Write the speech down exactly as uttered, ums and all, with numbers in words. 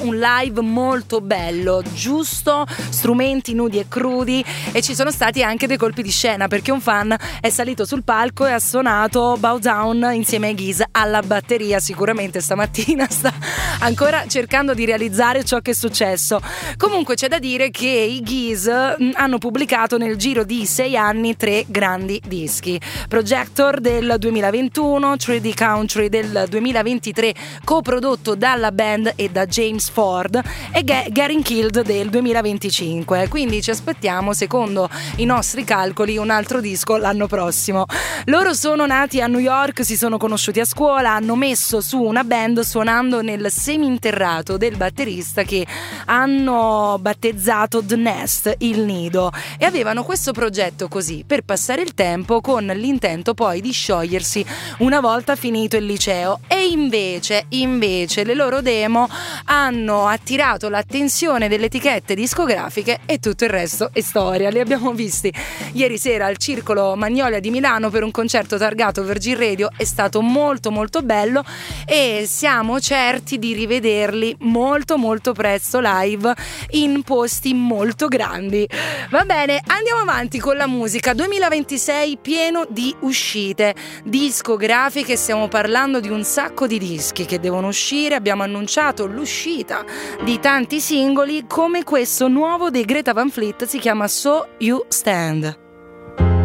un live molto bello, giusto, strumenti nudi e crudi, e ci sono stati anche dei colpi di scena perché un fan è salito sul palco e ha suonato Bow Down insieme ai Gees alla batteria. Sicuramente stamattina sta ancora cercando di realizzare ciò che è successo. Comunque c'è da dire che i Gees hanno pubblicato nel giro di sei anni tre grandi dischi: Projector del duemilaventuno, tre D Country del duemilaventitré coprodotto dalla band e da James Ford, e Getting Killed del duemilaventicinque. Quindi ci aspettiamo, secondo i nostri calcoli, un altro disco l'anno prossimo. Loro sono nati a New York, si sono conosciuti a scuola, hanno messo su una band suonando nel seminterrato del batterista che hanno battezzato The Nest, il nido, e avevano questo progetto così per passare il tempo, con l'intento poi di sciogliersi una volta finito il liceo. E invece invece le loro demo hanno attirato l'attenzione delle etichette discografiche e tutto il resto è storia. Li abbiamo visti ieri sera al Circolo Magnolia di Milano per un concerto targato Virgin Radio, è stato molto molto bello e siamo certi di rivederli molto molto presto live in posti molto grandi. Va bene, andiamo avanti con la musica. duemilaventisei pieno di uscite discografiche, stiamo parlando di un sacco di dischi che devono uscire. Abbiamo annunciato l'uscita di tanti singoli come questo nuovo dei Greta Van Fleet, si chiama So You Stand.